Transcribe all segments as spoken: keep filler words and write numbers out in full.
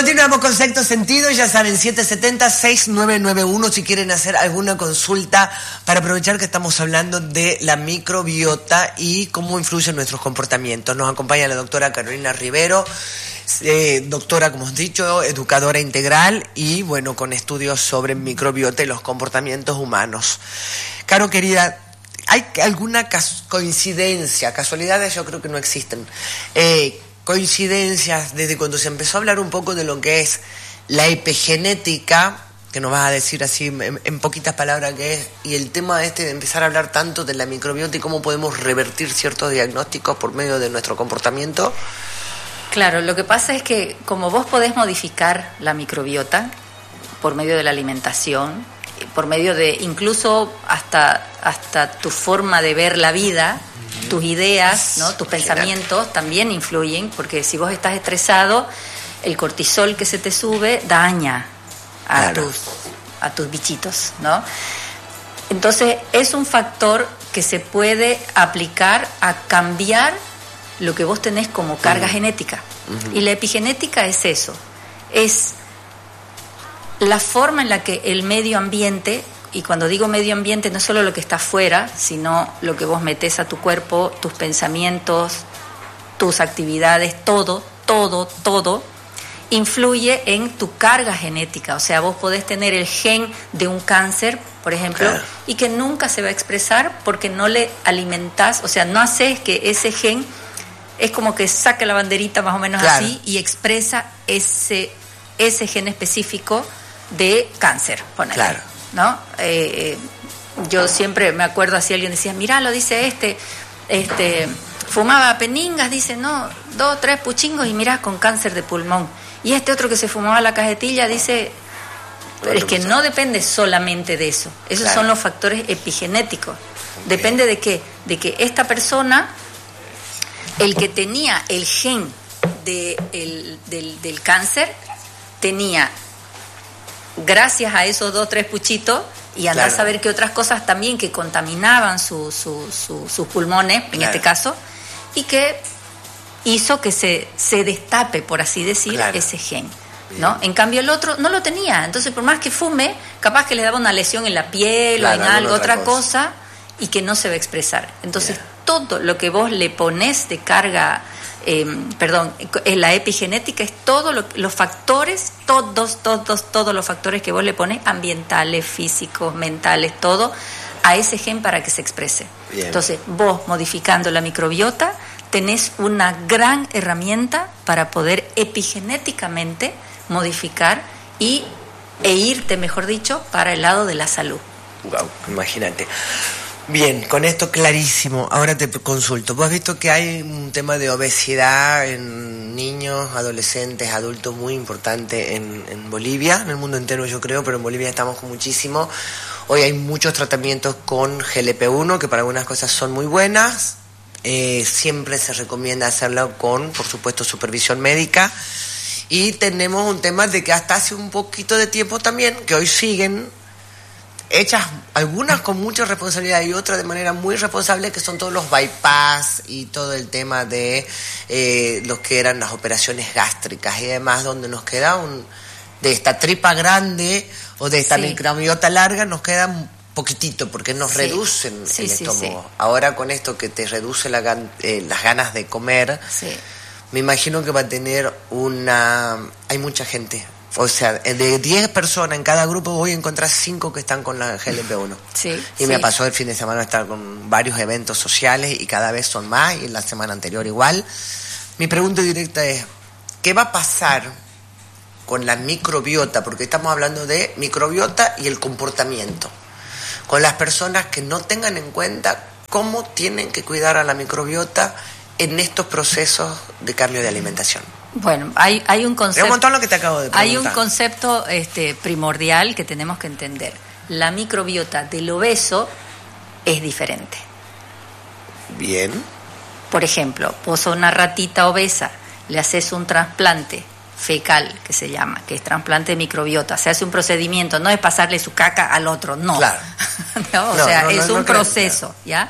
Continuamos con Sexto Sentido, ya saben, siete siete cero, seis nueve nueve uno si quieren hacer alguna consulta para aprovechar que estamos hablando de la microbiota y cómo influye en nuestros comportamientos. Nos acompaña la doctora Carolina Rivero, eh, doctora, como hemos dicho, educadora integral y, bueno, con estudios sobre microbiota y los comportamientos humanos. Caro, querida, ¿hay alguna cas- coincidencia? Casualidades yo creo que no existen. Eh, coincidencias desde cuando se empezó a hablar un poco de lo que es la epigenética, que nos vas a decir así en, en poquitas palabras qué es, y el tema este de empezar a hablar tanto de la microbiota y cómo podemos revertir ciertos diagnósticos por medio de nuestro comportamiento. Claro, lo que pasa es que como vos podés modificar la microbiota por medio de la alimentación, por medio de incluso hasta, hasta tu forma de ver la vida, tus ideas, ¿no? Tus pensamientos también influyen, porque si vos estás estresado, el cortisol que se te sube daña a, claro. tus, a tus bichitos, ¿no? Entonces es un factor que se puede aplicar a cambiar lo que vos tenés como carga uh-huh. genética. Uh-huh. Y la epigenética es eso, es la forma en la que el medio ambiente, y cuando digo medio ambiente no es solo lo que está afuera, sino lo que vos metés a tu cuerpo, tus pensamientos, tus actividades, todo, todo, todo, influye en tu carga genética. O sea, vos podés tener el gen de un cáncer, por ejemplo, claro. y que nunca se va a expresar porque no le alimentás, o sea, no haces que ese gen, es como que saca la banderita más o menos claro. así y expresa ese, ese gen específico de cáncer, ponele. Claro. ¿No? Eh, yo siempre me acuerdo así, alguien decía, mirá, lo dice este, este, fumaba peningas, dice, no, dos, tres puchingos y mirá, con cáncer de pulmón. Y este otro que se fumaba la cajetilla dice, pero es que no depende solamente de eso, esos claro. son los factores epigenéticos. Okay. Depende de qué, de que esta persona, el que tenía el gen de el, del, del cáncer, tenía, gracias a esos dos, tres puchitos, y andar claro. a saber que otras cosas también que contaminaban su, su, su, sus pulmones, en claro. este caso, y que hizo que se, se destape, por así decir, claro. ese gen, ¿no? En cambio el otro no lo tenía, entonces por más que fume, capaz que le daba una lesión en la piel claro, o en algo, otra cosa. cosa, y que no se va a expresar. Entonces yeah. todo lo que vos le ponés de carga, Eh, perdón, en la epigenética es todos lo, los factores, todos, todos, todos los factores que vos le pones, ambientales, físicos, mentales, todo, a ese gen para que se exprese. Bien. Entonces, vos modificando la microbiota, tenés una gran herramienta para poder epigenéticamente modificar y, e irte, mejor dicho, para el lado de la salud. Wow, imagínate. Bien, con esto clarísimo. Ahora te consulto. ¿Vos has visto que hay un tema de obesidad en niños, adolescentes, adultos muy importante en, en Bolivia, en el mundo entero yo creo, pero en Bolivia estamos con muchísimo? Hoy hay muchos tratamientos con G L P uno que para algunas cosas son muy buenas. Eh, siempre se recomienda hacerlo con, por supuesto, supervisión médica. Y tenemos un tema de que hasta hace un poquito de tiempo también, que hoy siguen hechas algunas con mucha responsabilidad y otras de manera muy responsable, que son todos los bypass y todo el tema de eh, los que eran las operaciones gástricas y demás, donde nos queda un de esta tripa grande o de esta sí. microbiota larga, nos queda un poquitito porque nos sí. reducen sí, el sí, estómago. Sí. Ahora con esto que te reduce la, eh, las ganas de comer, sí. me imagino que va a tener una... Hay mucha gente. O sea, de diez personas en cada grupo voy a encontrar cinco que están con la G L P uno. Sí, y sí. me pasó el fin de semana estar con varios eventos sociales y cada vez son más, y la semana anterior igual. Mi pregunta directa es, ¿qué va a pasar con la microbiota? Porque estamos hablando de microbiota y el comportamiento. Con las personas que no tengan en cuenta cómo tienen que cuidar a la microbiota en estos procesos de cambio de alimentación. Bueno, hay, hay un concepto. Es un montón lo que te acabo de preguntar. Hay un concepto este, primordial que tenemos que entender. La microbiota del obeso es diferente. Bien. Por ejemplo, vos sos una ratita obesa, le haces un trasplante fecal, que se llama, que es trasplante de microbiota. Se hace un procedimiento, no es pasarle su caca al otro, no. Claro. no, o no, sea, no, es no, un no proceso, creo. ¿Ya?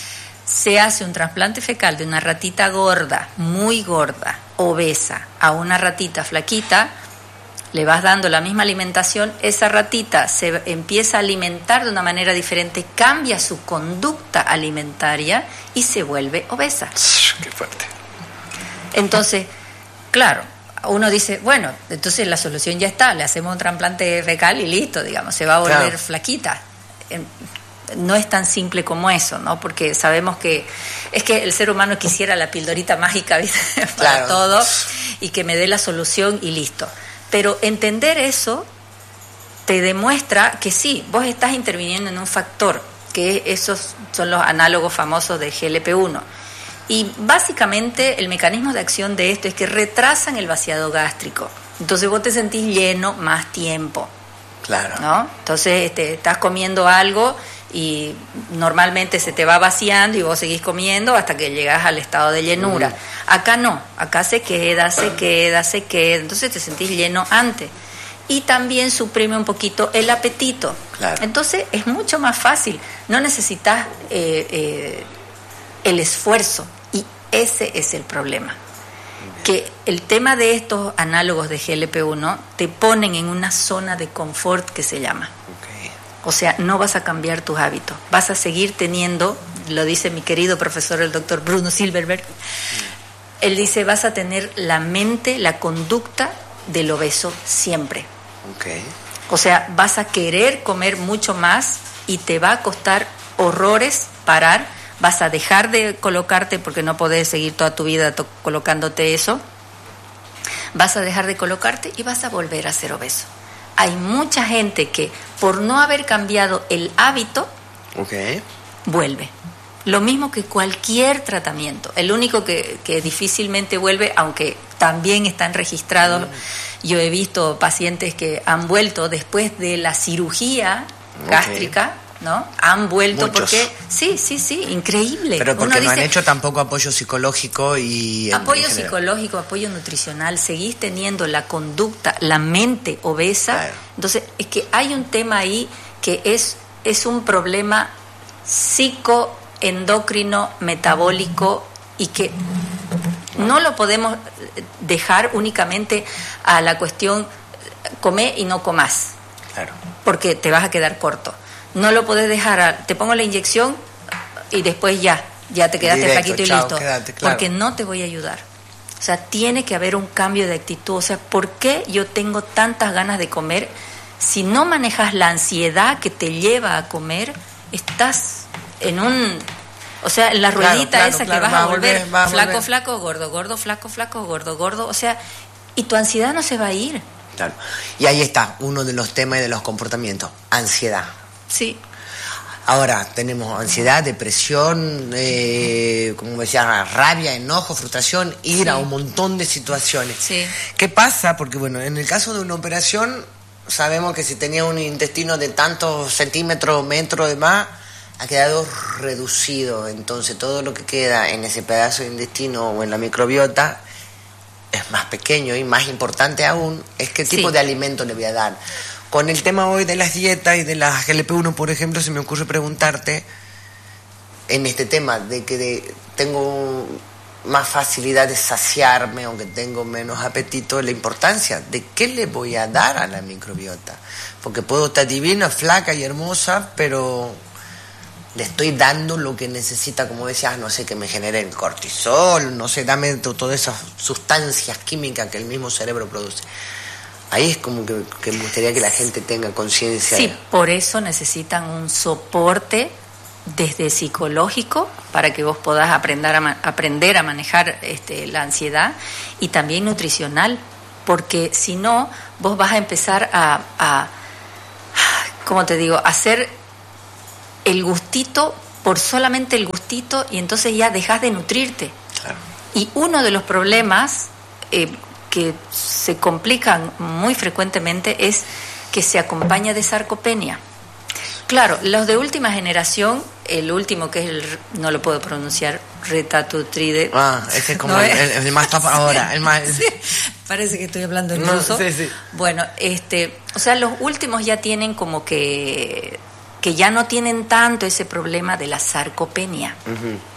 Se hace un trasplante fecal de una ratita gorda, muy gorda, obesa, a una ratita flaquita, le vas dando la misma alimentación, esa ratita se empieza a alimentar de una manera diferente, cambia su conducta alimentaria y se vuelve obesa. Qué fuerte. Entonces, claro, uno dice, bueno, entonces la solución ya está, le hacemos un trasplante fecal y listo, digamos, se va a volver claro. flaquita. No es tan simple como eso, ¿no? Porque sabemos que es que el ser humano quisiera la pildorita mágica, ¿viste? Para claro. todo, y que me dé la solución y listo. Pero entender eso te demuestra que sí, vos estás interviniendo en un factor, que esos son los análogos famosos de G L P uno. Y básicamente el mecanismo de acción de esto es que retrasan el vaciado gástrico. Entonces vos te sentís lleno más tiempo. Claro. ¿No? Entonces este, estás comiendo algo y normalmente se te va vaciando y vos seguís comiendo hasta que llegas al estado de llenura. Uh-huh. Acá no, acá se queda, se queda, se queda, entonces te sentís lleno antes. Y también suprime un poquito el apetito. Claro. Entonces es mucho más fácil, no necesitas eh, eh, el esfuerzo, y ese es el problema. Que el tema de estos análogos de G L P uno te ponen en una zona de confort que se llama. Okay. O sea, no vas a cambiar tus hábitos. Vas a seguir teniendo, lo dice mi querido profesor, el doctor Bruno Silverberg, mm. él dice, vas a tener la mente, la conducta del obeso siempre. Okay. O sea, vas a querer comer mucho más y te va a costar horrores parar. Vas a dejar de colocarte porque no podés seguir toda tu vida to- colocándote eso. Vas a dejar de colocarte y vas a volver a ser obeso. Hay mucha gente que por no haber cambiado el hábito, okay. vuelve. Lo mismo que cualquier tratamiento. El único que, que difícilmente vuelve, aunque también están registrados, mm. yo he visto pacientes que han vuelto después de la cirugía okay. gástrica, ¿no? Han vuelto. Muchos. Porque sí, sí, sí, increíble. Pero porque Uno no dice, han hecho tampoco apoyo psicológico y apoyo en psicológico, apoyo nutricional, seguís teniendo la conducta, la mente obesa. Claro. Entonces, es que hay un tema ahí que es es un problema psicoendocrino metabólico y que no lo podemos dejar únicamente a la cuestión come y no comas. Claro. Porque te vas a quedar corto. No lo podés dejar, a, te pongo la inyección y después ya, ya te quedaste directo, flaquito y chao, listo. Quédate, claro. Porque no te voy a ayudar. O sea, tiene que haber un cambio de actitud. O sea, ¿por qué yo tengo tantas ganas de comer? Si no manejas la ansiedad que te lleva a comer, estás en un... O sea, en la ruedita claro, claro, esa claro, que vas va a volver, volver va a flaco, volver. flaco, gordo, gordo, flaco, flaco, gordo, gordo. O sea, y tu ansiedad no se va a ir. Claro. Y ahí está uno de los temas y de los comportamientos, ansiedad. Sí. Ahora tenemos ansiedad, depresión, eh, como decía, rabia, enojo, frustración, ira, sí. un montón de situaciones. Sí. ¿Qué pasa? Porque bueno, en el caso de una operación, sabemos que si tenía un intestino de tantos centímetros, metros, demás, ha quedado reducido. Entonces todo lo que queda en ese pedazo de intestino o en la microbiota es más pequeño, y más importante aún es qué tipo sí. de alimento le voy a dar. Con el tema hoy de las dietas y de las G L P uno, por ejemplo, se me ocurre preguntarte en este tema de que de, tengo más facilidad de saciarme, aunque tengo menos apetito, la importancia de qué le voy a dar a la microbiota. Porque puedo estar divina, flaca y hermosa, pero le estoy dando lo que necesita, como decías, no sé, que me genere el cortisol, no sé, dame todas esas sustancias químicas que el mismo cerebro produce. Ahí es como que, que me gustaría que la gente tenga conciencia. Sí, de... por eso necesitan un soporte desde psicológico para que vos podás aprender a, ma- aprender a manejar este, la ansiedad, y también nutricional, porque si no, vos vas a empezar a, a ¿cómo te digo?, a hacer el gustito por solamente el gustito, y entonces ya dejás de nutrirte. Claro. Y uno de los problemas eh, que se complican muy frecuentemente es que se acompaña de sarcopenia. Claro, los de última generación, el último que es el, no lo puedo pronunciar, Retatrutide. Ah, ese es como ¿no el, el, el más top ahora, el más... Sí, parece que estoy hablando en no, ruso. Sí, sí. Bueno, este, o sea, los últimos ya tienen como que que ya no tienen tanto ese problema de la sarcopenia. Uh-huh.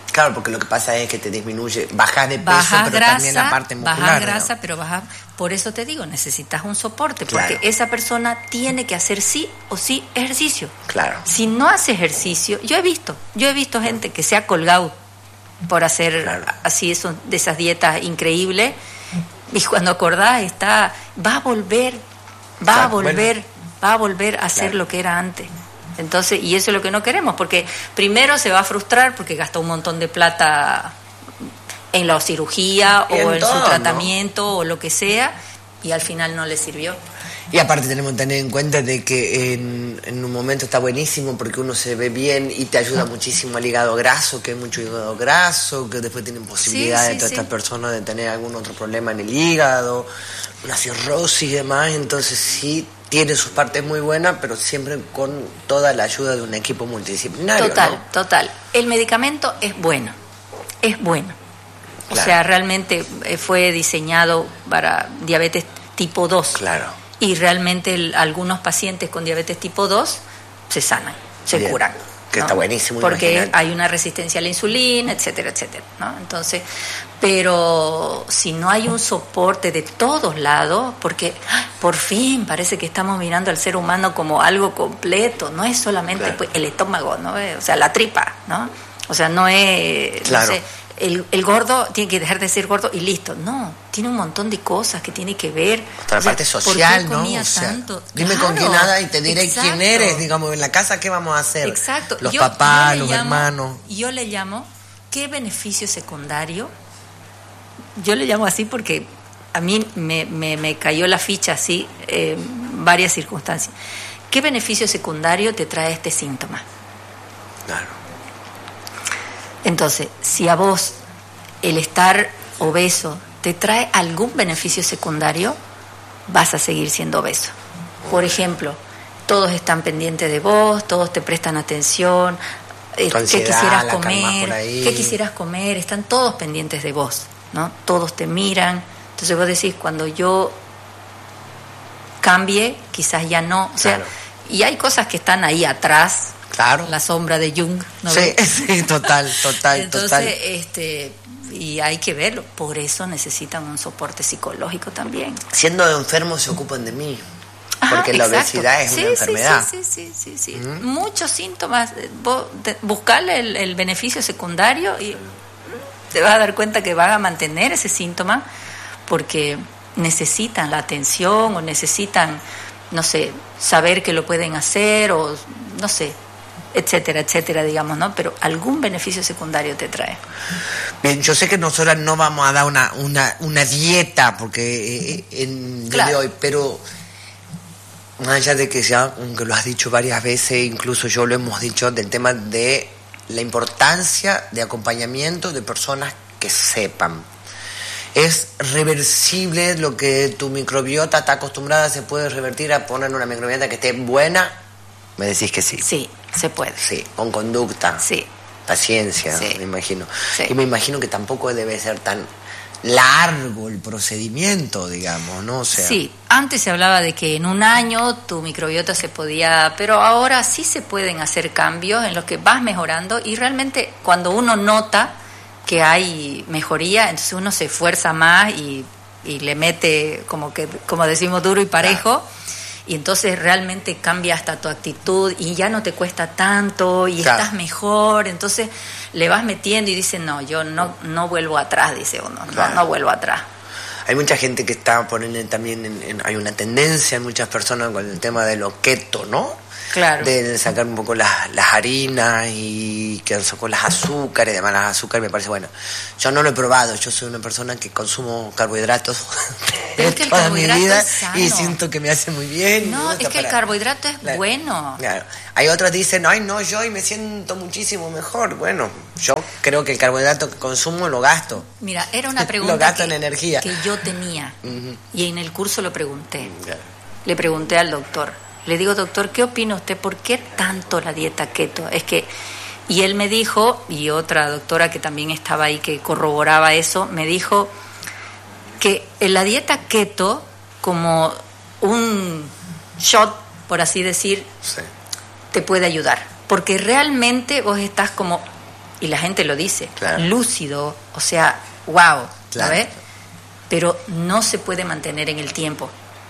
Claro, porque lo que pasa es que te disminuye, bajas de peso, bajas pero grasa, también la parte muscular. Bajas grasa, ¿no? pero bajas... Por eso te digo, necesitas un soporte, Claro. porque esa persona tiene que hacer sí o sí ejercicio. Claro. Si no hace ejercicio, yo he visto, yo he visto gente que se ha colgado por hacer Claro. así eso, de esas dietas increíbles, y cuando acordás está, va a volver, va Claro, a volver, bueno. va a volver a hacer Claro. lo que era antes. Entonces, y eso es lo que no queremos, porque primero se va a frustrar porque gastó un montón de plata en la cirugía En o en todo, su ¿no? tratamiento o lo que sea, y al final no le sirvió. Y aparte tenemos que tener en cuenta de que en, en un momento está buenísimo porque uno se ve bien y te ayuda muchísimo al hígado graso, que hay mucho hígado graso, que después tienen posibilidad Sí, de sí, todas sí. estas personas de tener algún otro problema en el hígado, una cirrosis y demás, entonces sí tiene sus partes muy buenas, pero siempre con toda la ayuda de un equipo multidisciplinario. Total, ¿no? total. El medicamento es bueno, es bueno. O Claro. sea, realmente eh, fue diseñado para diabetes tipo dos. Claro. Y realmente el- algunos pacientes con diabetes tipo dos se sanan, se Bien. curan. Que ¿no? está buenísimo, Porque imagínate. hay una resistencia a la insulina, etcétera, etcétera, ¿no? Entonces, pero si no hay un soporte de todos lados, porque ¡ay! Por fin parece que estamos mirando al ser humano como algo completo, no es solamente Claro. pues, el estómago, ¿no? Eh, O sea, la tripa, ¿no? O sea, no es, Claro. no sé, el, el gordo tiene que dejar de ser gordo y listo. No, tiene un montón de cosas que tiene que ver. Hasta la O sea, parte ¿por qué social, ¿no? comía O sea, tanto? dime con Claro, quién nada y te diré exacto. quién eres, digamos, en la casa, ¿qué vamos a hacer? Exacto. Los Yo- papás, yo le los llamo- hermanos. Yo le llamo, ¿qué beneficio secundario? Yo le llamo así porque a mí me, me, me cayó la ficha así en varias circunstancias. ¿Qué beneficio secundario te trae este síntoma? Claro. Entonces, si a vos el estar obeso te trae algún beneficio secundario, vas a seguir siendo obeso. Por ejemplo, todos están pendientes de vos, todos te prestan atención, eh, Tu qué ansiedad, quisieras la calmás comer, por ahí. qué quisieras comer, están todos pendientes de vos, ¿no? Todos te miran. Entonces vos decís, cuando yo cambie, quizás ya no. O sea, Claro. y hay cosas que están ahí atrás, Claro. la sombra de Jung, ¿no Sí, ves? sí, total, total, Entonces, total. este, y hay que verlo. Por eso necesitan un soporte psicológico también. Siendo enfermos se ocupan de mí. Ajá, Porque la exacto. obesidad es Sí, una sí, enfermedad. Sí, sí, sí, sí, sí. Muchos síntomas. eh, Vos te- buscarle el, el beneficio secundario y te vas a dar cuenta que van a mantener ese síntoma porque necesitan la atención o necesitan, no sé, saber que lo pueden hacer o no sé, etcétera, etcétera, digamos, ¿no? Pero algún beneficio secundario te trae. Bien, yo sé que nosotras no vamos a dar una, una, una dieta porque eh, en el día de Claro. hoy, pero más allá de que ya, aunque lo has dicho varias veces, incluso yo lo hemos dicho, del tema de la importancia de acompañamiento de personas que sepan. Es reversible lo que tu microbiota está acostumbrada, se puede revertir a poner una microbiota que esté buena. Me decís que sí. Sí, se puede. Sí, con conducta. Sí. Paciencia, Sí. me imagino. Sí. Y me imagino que tampoco debe ser tan largo el procedimiento, digamos, ¿no? O sea, Sí, antes se hablaba de que en un año tu microbiota se podía, pero ahora sí se pueden hacer cambios en los que vas mejorando y realmente cuando uno nota que hay mejoría, entonces uno se esfuerza más y, y le mete, como que como decimos, duro y parejo. Y entonces realmente cambia hasta tu actitud y ya no te cuesta tanto y Claro. estás mejor. Entonces le vas metiendo y dices, no, yo no no vuelvo atrás, dice uno, no, Claro. no vuelvo atrás. hay mucha gente que está poniendo también, en, en- hay una tendencia en muchas personas con el tema de lo keto, ¿no? Claro. De sacar un poco las, las harinas y que con las azúcares y demás. Las azúcares me parece bueno. Yo no lo he probado, yo soy una persona que consumo carbohidratos Pero es que el toda mi carbohidrato vida es sano. y siento que me hace muy bien. y me No, gusta es que el para- carbohidrato es Claro. bueno. Claro. Hay otras que dicen, ay no, yo y me siento muchísimo mejor. Bueno, yo creo que el carbohidrato que consumo lo gasto. Mira, era una Lo pregunta gasto que, en energía. que yo tenía Ujú. y en el curso lo pregunté. Claro. Le pregunté al doctor. Le digo, doctor, ¿qué opina usted? ¿Por qué tanto la dieta keto? Es que, y él me dijo, y otra doctora que también estaba ahí que corroboraba eso, me dijo que en la dieta keto, como un shot, por así decir, Sí. te puede ayudar. Porque realmente vos estás como y la gente lo dice, claro. lúcido, o sea, wow, claro. ¿sabes? Pero no se puede mantener en el tiempo,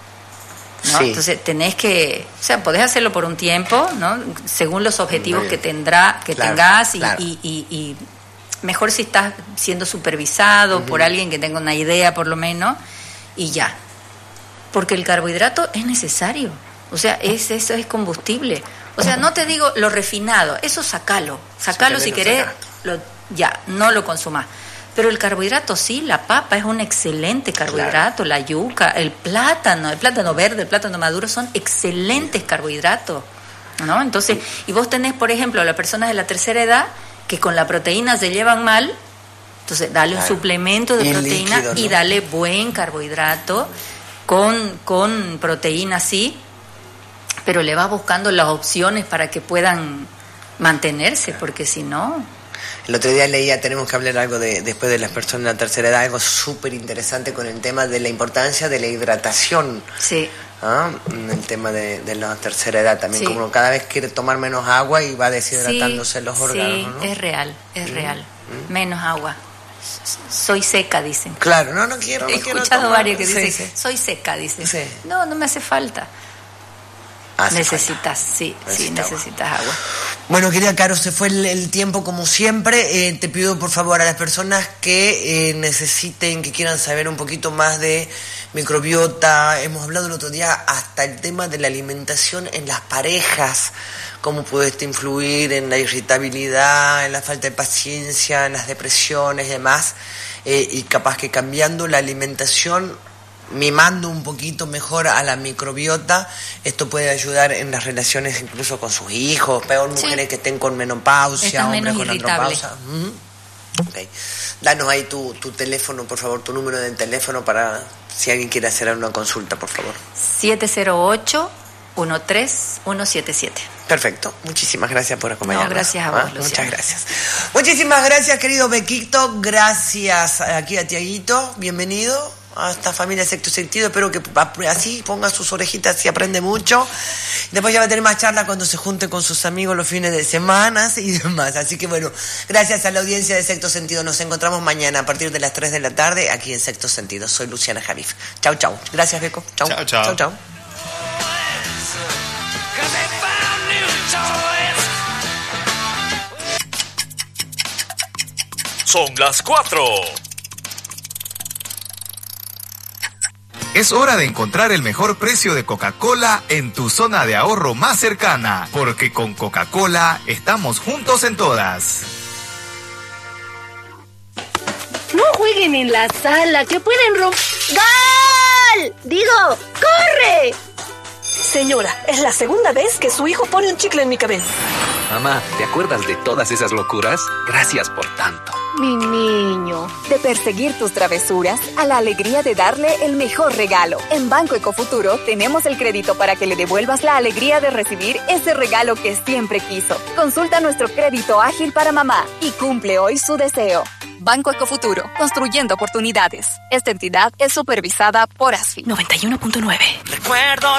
¿no? Sí. Entonces tenés que, o sea, podés hacerlo por un tiempo, ¿no? Según los objetivos que tendrá, que claro, tengas y, claro. y, y, y mejor si estás siendo supervisado uh-huh. por alguien que tenga una idea por lo menos, y ya. Porque el carbohidrato es necesario, o sea, es, eso es combustible. O sea, no te digo lo refinado, eso sacalo, sacalo si querés, lo, ya, no lo consumas. Pero el carbohidrato sí, la papa es un excelente carbohidrato, claro. la yuca, el plátano, el plátano verde, el plátano maduro son excelentes carbohidratos, ¿no? Entonces, y vos tenés, por ejemplo, a las personas de la tercera edad que con la proteína se llevan mal, entonces dale claro. un suplemento de y proteína líquido, ¿no? y dale buen carbohidrato con, con proteína, sí, pero le vas buscando las opciones para que puedan mantenerse, porque si no... El otro día leía, tenemos que hablar algo de después de las personas de la tercera edad, algo súper interesante con el tema de la importancia de la hidratación. Sí. ¿Ah? El tema de, de la tercera edad también, sí. como cada vez quiere tomar menos agua y va deshidratándose sí, los órganos. Sí, ¿no? es real, es ¿Mm? real. ¿Mm? Menos agua. Soy seca, dicen. Claro, no, no quiero, no He quiero escuchado tomar. varios que dicen, sí, sí. soy seca, dicen. Sí. No, no me hace falta. Hace necesitas, falta. sí, Necesita sí, agua. necesitas agua. Bueno, querida Caro, se fue el, el tiempo como siempre. Eh, te pido por favor a las personas que eh, necesiten, que quieran saber un poquito más de microbiota. Hemos hablado el otro día hasta el tema de la alimentación en las parejas, cómo puede esto influir en la irritabilidad, en la falta de paciencia, en las depresiones y demás. Eh, y capaz que cambiando la alimentación, mimando un poquito mejor a la microbiota, esto puede ayudar en las relaciones incluso con sus hijos, peor mujeres sí. que estén con menopausia, Estás hombres con irritable. andropausia. Uh-huh. Okay. Danos ahí tu, tu teléfono, por favor, tu número de teléfono para si alguien quiere hacer una consulta, por favor. siete cero ocho, uno tres uno siete siete. Perfecto, muchísimas gracias por acompañarnos. No, gracias a vos, ¿Ah? Muchas gracias. Muchísimas gracias, querido Bequito, gracias aquí a Tiaguito, bienvenido a esta familia Sexto Sentido, espero que así ponga sus orejitas y aprende mucho. Después ya va a tener más charla cuando se junte con sus amigos los fines de semana y demás. Así que bueno, gracias a la audiencia de Sexto Sentido. Nos encontramos mañana a partir de las tres de la tarde aquí en Sexto Sentido. Soy Luciana Jarif. Chau, chau. Gracias, Beco. Chau. Chau, chau. Chau, chau. Son las cuatro. Es hora de encontrar el mejor precio de Coca-Cola en tu zona de ahorro más cercana, porque con Coca-Cola estamos juntos en todas. No jueguen en la sala, que pueden romper... ¡Gol! Digo, ¡corre! Señora, es la segunda vez que su hijo pone un chicle en mi cabeza. Mamá, ¿te acuerdas de todas esas locuras? Gracias por tanto. Mi niño. De perseguir tus travesuras a la alegría de darle el mejor regalo. En Banco Ecofuturo tenemos el crédito para que le devuelvas la alegría de recibir ese regalo que siempre quiso. Consulta nuestro crédito ágil para mamá y cumple hoy su deseo. Banco Ecofuturo, construyendo oportunidades. Esta entidad es supervisada por A S F I. noventa y uno punto nueve. Recuerdo